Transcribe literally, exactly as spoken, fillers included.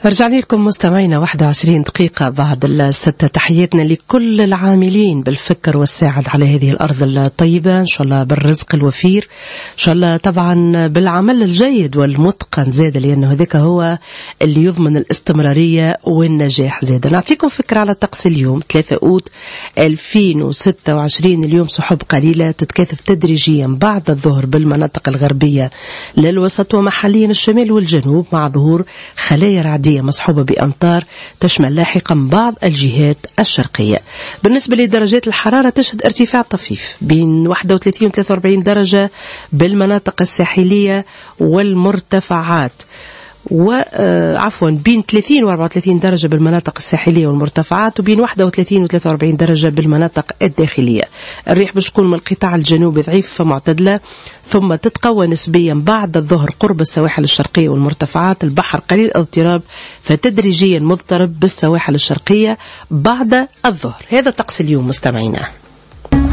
رجعنا لكم مستمعينا واحد وعشرين دقيقة بعد الستة. تحياتنا لكل العاملين بالفكر والساعد على هذه الأرض الطيبة، إن شاء الله بالرزق الوفير، إن شاء الله طبعا بالعمل الجيد والمتقن زاد، لأنه هذاك هو اللي يضمن الاستمرارية والنجاح زاد. نعطيكم فكرة على طقس اليوم ثلاثة أوت ألفين وستة وعشرين. اليوم سحب قليلة تتكاثف تدريجيا بعد الظهر بالمناطق الغربية للوسط ومحليا الشمال والجنوب، مع ظهور خلايا رعدية مصحوبة بأمطار تشمل لاحقا بعض الجهات الشرقية. بالنسبة لدرجات الحرارة تشهد ارتفاع طفيف بين واحد وثلاثين و ثلاثة وأربعين درجة بالمناطق الساحلية والمرتفعات، وعفوا بين ثلاثين و أربعة وثلاثين درجة بالمناطق الساحلية والمرتفعات، وبين واحد وثلاثين و ثلاثة وأربعين درجة بالمناطق الداخلية. الريح بتكون من القطاع الجنوبي ضعيفة معتدلة، ثم تتقوى نسبيا بعد الظهر قرب السواحل الشرقية والمرتفعات. البحر قليل الاضطراب فتدريجيا مضطرب بالسواحل الشرقية بعد الظهر. هذا طقس اليوم مستمعينا.